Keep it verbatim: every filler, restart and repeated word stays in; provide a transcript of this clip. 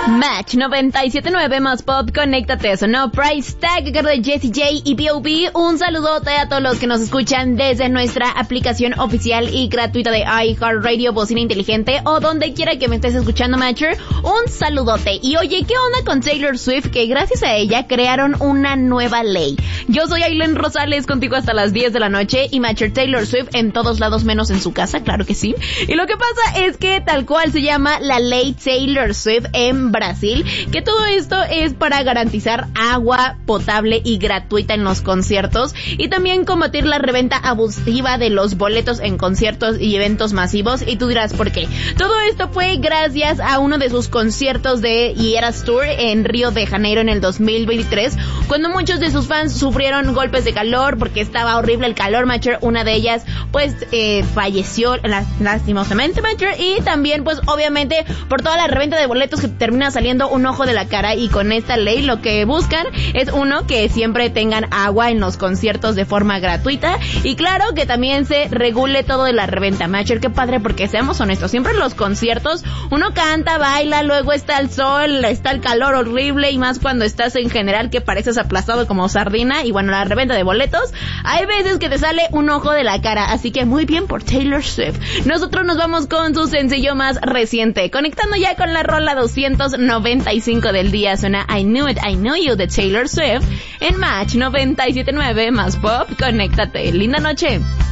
Match noventa y siete punto nueve más pop, conéctate, sonó Price Tag de Jessie J y B O B. Un saludote a todos los que nos escuchan desde nuestra aplicación oficial y gratuita de iHeartRadio, bocina inteligente, o donde quiera que me estés escuchando, Matcher. Un saludote. Y oye, ¿qué onda con Taylor Swift? Que gracias a ella crearon una nueva ley. Yo soy Aileen Rosales, contigo hasta las diez de la noche, y Matcher, Taylor Swift en todos lados menos en su casa, claro que sí. Y lo que pasa es que tal cual se llama la ley Taylor Swift en Brasil, que todo esto es para garantizar agua potable y gratuita en los conciertos y también combatir la reventa abusiva de los boletos en conciertos y eventos masivos. Y tú dirás, ¿por qué? Todo esto fue gracias a uno de sus conciertos de Eras Tour en Río de Janeiro en el dos mil veintitrés, cuando muchos de sus fans sufrieron golpes de calor porque estaba horrible el calor, Matcher. Una de ellas pues eh, falleció lastimosamente, Matcher, y también pues obviamente por toda la reventa de boletos que termina saliendo un ojo de la cara. Y con esta ley lo que buscan es, uno, que siempre tengan agua en los conciertos de forma gratuita, y claro, que también se regule todo de la reventa, Matcher. Qué padre, porque seamos honestos, siempre en los conciertos uno canta, baila, luego está el sol, está el calor horrible, y más cuando estás en general que pareces aplastado como sardina. Y bueno, la reventa de boletos, hay veces que te sale un ojo de la cara, así que muy bien por Taylor Swift. Nosotros nos vamos con su sencillo más reciente, conectando ya con la rola doscientos noventa y cinco del día. Suena I Knew It, I Know You de Taylor Swift en Match noventa y siete punto nueve más pop, conéctate. Linda noche.